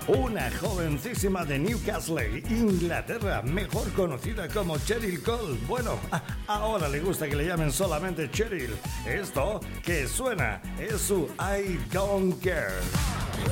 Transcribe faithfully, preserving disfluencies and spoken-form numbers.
Una jovencísima de Newcastle, Inglaterra, mejor conocida como Cheryl Cole. Bueno, ahora le gusta que le llamen solamente Cheryl. Esto que suena es su I Don't Care.